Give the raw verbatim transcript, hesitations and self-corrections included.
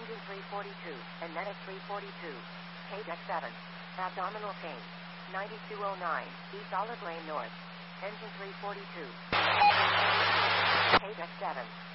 Engine three forty-two, Anetic three forty-two. K deck seven. Abdominal pain. ninety-two oh nine, East Olive Lane North. Engine three forty-two. K deck seven.